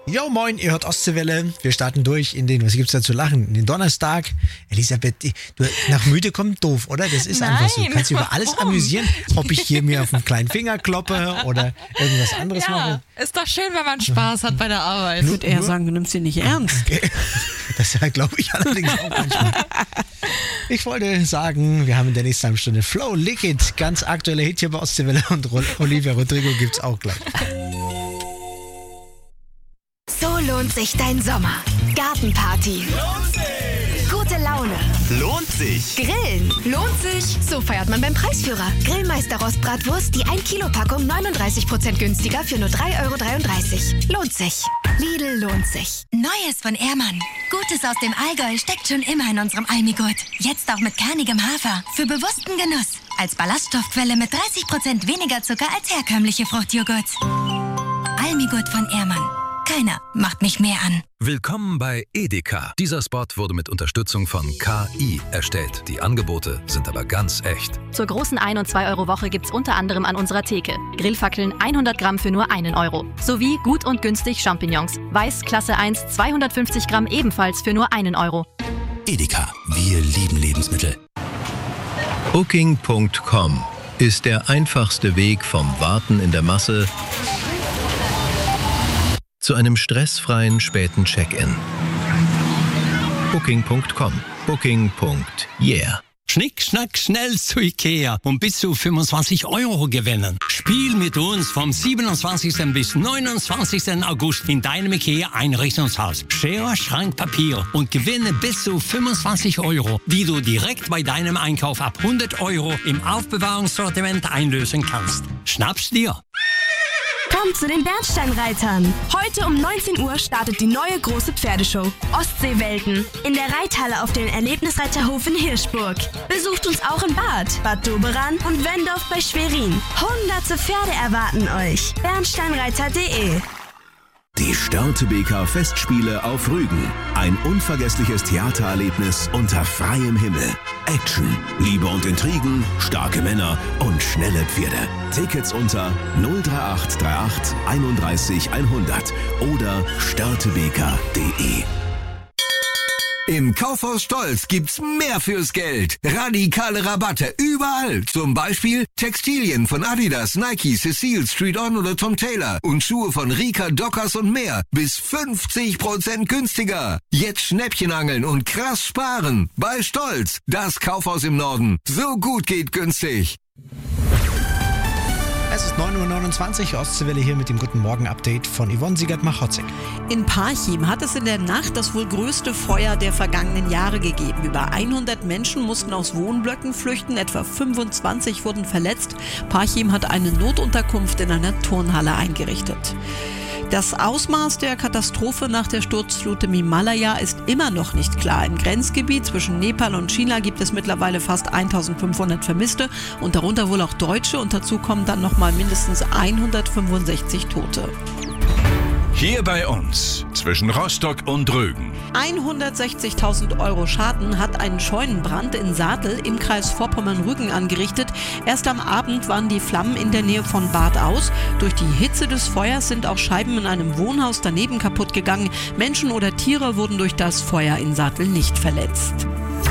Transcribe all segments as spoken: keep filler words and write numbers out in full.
Jo, moin, ihr hört Ostseewelle. Wir starten durch in den, was gibt's da zu lachen? In den Donnerstag. Elisabeth, du, nach müde kommt doof, oder? Das ist Nein, einfach so. Du kannst dich über warum? alles amüsieren, ob ich hier mir auf den kleinen Finger kloppe oder irgendwas anderes Ja, mache. ist doch schön, wenn man Spaß hat bei der Arbeit. Ich würde eher sagen, du nimmst sie nicht ernst. Das glaube ich allerdings auch manchmal. Ich wollte sagen, wir haben in der nächsten halben Stunde Flow Liquid, ganz aktueller Hit hier bei Ostseewelle, und Olivia Rodrigo gibt's auch gleich. So lohnt sich dein Sommer. Gartenparty. Lohnt sich! Gute Laune. Lohnt sich! Grillen. Lohnt sich. So feiert man beim Preisführer. Grillmeister Rostbratwurst, die ein Kilo Packung neununddreißig Prozent günstiger für nur drei Euro dreiunddreißig. Lohnt sich. Lidl lohnt sich. Neues von Ehrmann. Gutes aus dem Allgäu steckt schon immer in unserem Almigurt. Jetzt auch mit kernigem Hafer. Für bewussten Genuss. Als Ballaststoffquelle mit dreißig Prozent weniger Zucker als herkömmliche Fruchtjoghurts. Almigurt von Ehrmann. Keiner macht mich mehr an. Willkommen bei Edeka. Dieser Spot wurde mit Unterstützung von K I erstellt. Die Angebote sind aber ganz echt. Zur großen ein- und zwei Euro Woche gibt's unter anderem an unserer Theke Grillfackeln hundert Gramm für nur einen Euro. Sowie gut und günstig Champignons. Weiß Klasse eins zweihundertfünfzig Gramm ebenfalls für nur einen Euro. Edeka, wir lieben Lebensmittel. Booking Punkt com ist der einfachste Weg vom Warten in der Masse zu einem stressfreien späten Check-in. Booking Punkt com. Booking. Yeah. Schnick, schnack, schnell zu Ikea und bis zu fünfundzwanzig Euro gewinnen. Spiel mit uns vom siebenundzwanzigsten bis neunundzwanzigsten August in deinem Ikea-Einrichtungshaus. Schere, Schrank, Papier und gewinne bis zu fünfundzwanzig Euro, die du direkt bei deinem Einkauf ab hundert Euro im Aufbewahrungssortiment einlösen kannst. Schnapp's dir! Kommt zu den Bernsteinreitern. Heute um neunzehn Uhr startet die neue große Pferdeshow Ostseewelten in der Reithalle auf dem Erlebnisreiterhof in Hirschburg. Besucht uns auch in Bad, Bad Doberan und Wendorf bei Schwerin. Hunderte Pferde erwarten euch. bernsteinreiter punkt de Die Störtebeker Festspiele auf Rügen. Ein unvergessliches Theatererlebnis unter freiem Himmel. Action, Liebe und Intrigen, starke Männer und schnelle Pferde. Tickets unter null drei acht drei acht einunddreißig hundert oder störtebeker punkt de. Im Kaufhaus Stolz gibt's mehr fürs Geld. Radikale Rabatte überall. Zum Beispiel Textilien von Adidas, Nike, Cecile, Street On oder Tom Taylor. Und Schuhe von Rika, Dockers und mehr. Bis fünfzig Prozent günstiger. Jetzt Schnäppchen angeln und krass sparen. Bei Stolz. Das Kaufhaus im Norden. So gut geht günstig. Es ist neun Uhr neunundzwanzig, Ostseewelle hier mit dem Guten Morgen-Update von Yvonne Siegert-Machotzig. In Parchim hat es in der Nacht das wohl größte Feuer der vergangenen Jahre gegeben. Über hundert Menschen mussten aus Wohnblöcken flüchten, etwa fünfundzwanzig wurden verletzt. Parchim hat eine Notunterkunft in einer Turnhalle eingerichtet. Das Ausmaß der Katastrophe nach der Sturzflut im Himalaya ist immer noch nicht klar. Im Grenzgebiet zwischen Nepal und China gibt es mittlerweile fast eintausendfünfhundert Vermisste und darunter wohl auch Deutsche, und dazu kommen dann nochmal mindestens hundertfünfundsechzig Tote. Hier bei uns, zwischen Rostock und Rügen. hundertsechzigtausend Euro Schaden hat ein Scheunenbrand in Saatel im Kreis Vorpommern-Rügen angerichtet. Erst am Abend waren die Flammen in der Nähe von Bad aus. Durch die Hitze des Feuers sind auch Scheiben in einem Wohnhaus daneben kaputt gegangen. Menschen oder Tiere wurden durch das Feuer in Saatel nicht verletzt.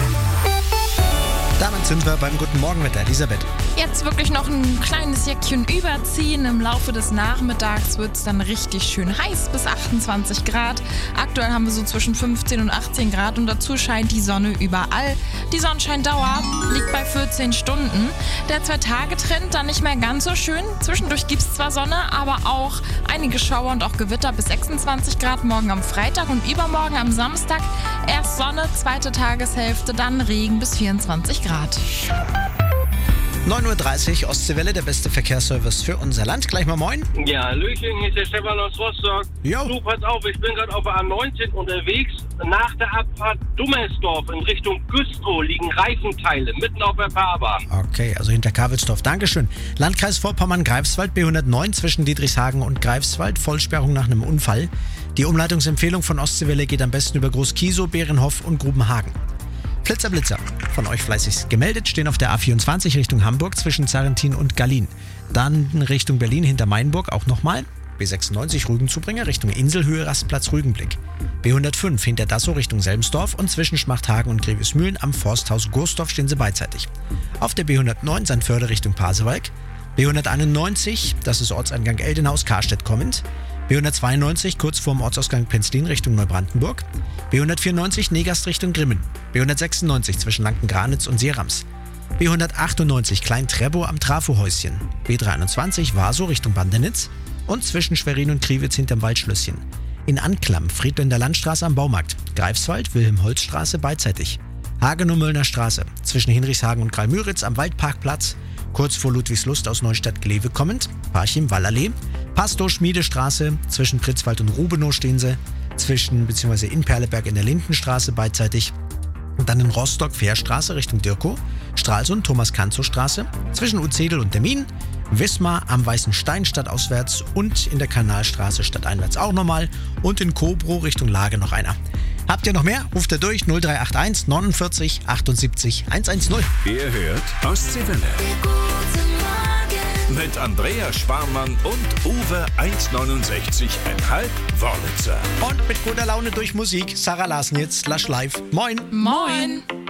Damit sind wir beim Guten Morgenwetter. Elisabeth. Jetzt wirklich noch ein kleines Jäckchen überziehen. Im Laufe des Nachmittags wird es dann richtig schön heiß, bis achtundzwanzig Grad. Aktuell haben wir so zwischen fünfzehn und achtzehn Grad und dazu scheint die Sonne überall. Die Sonnenscheindauer liegt bei vierzehn Stunden. Der Zwei-Tage-Trend dann nicht mehr ganz so schön. Zwischendurch gibt es zwar Sonne, aber auch einige Schauer und auch Gewitter bis sechsundzwanzig Grad morgen am Freitag und übermorgen am Samstag. Erst Sonne, zweite Tageshälfte, dann Regen bis vierundzwanzig Grad. neun Uhr dreißig, Ostseewelle, der beste Verkehrsservice für unser Land. Gleich mal moin. Ja, Hallöchen, hier ist der Stefan aus Rostock. Jo. Du, pass auf, ich bin gerade auf der A neunzehn unterwegs. Nach der Abfahrt Dummersdorf in Richtung Güstrow liegen Reifenteile mitten auf der Fahrbahn. Okay, also hinter Kavelsdorf. Dankeschön. Landkreis Vorpommern-Greifswald, B hundertneun zwischen Dietrichshagen und Greifswald. Vollsperrung nach einem Unfall. Die Umleitungsempfehlung von Ostseewelle geht am besten über Groß-Kiesow, Bärenhof und Grubenhagen. Flitzer, Blitzer, von euch fleißig gemeldet, stehen auf der A vierundzwanzig Richtung Hamburg zwischen Zarrentin und Gallin. Dann Richtung Berlin hinter Mainburg auch nochmal. B sechsundneunzig Rügen-Zubringer Richtung Inselhöhe, Rastplatz Rügenblick. B hundertfünf hinter Dassow Richtung Selmsdorf und zwischen Schmachthagen und Grevesmühlen am Forsthaus Gorsdorf stehen sie beidseitig. Auf der B hundertneun Sandförde Richtung Pasewalk. B hunderteinundneunzig, das ist Ortseingang Eldenhaus, Karstedt kommend. B hundertzweiundneunzig kurz vorm Ortsausgang Penzlin Richtung Neubrandenburg. B hundertvierundneunzig Negast Richtung Grimmen. B hundertsechsundneunzig zwischen Lanken-Granitz und Seerams. B hundertachtundneunzig Klein-Trebow am Trafohäuschen. B dreiundzwanzig Warsow Richtung Bandenitz und zwischen Schwerin und Kriwitz hinterm Waldschlösschen. In Anklam Friedländer Landstraße am Baumarkt. Greifswald Wilhelm-Holz-Straße beidseitig. Hagenow-Möllner Straße zwischen Hinrichshagen und Karl-Müritz am Waldparkplatz. Kurz vor Ludwigslust aus Neustadt-Glewe kommend. Parchim-Wallallee. Pastow-Schmiedestraße zwischen Pritzwald und Rubenow stehen sie. Zwischen bzw. in Perleberg in der Lindenstraße beidseitig. Und dann in Rostock Fährstraße Richtung Dirkow. Stralsund Thomas-Kanzow-Straße. Zwischen Uzedel und Termin. Wismar am Weißen Stein stadtauswärts und in der Kanalstraße stadteinwärts auch nochmal. Und in Kobrow Richtung Lage noch einer. Habt ihr noch mehr? Ruft ihr durch null drei acht eins neunundvierzig achtundsiebzig hundertzehn. Ihr hört Ostseewelle. Mit Andrea Sparmann und Uwe eins neunundsechzig Komma fünf Wörlitzer. Und mit guter Laune durch Musik. Sarah Larsen jetzt, Lush Live. Moin. Moin.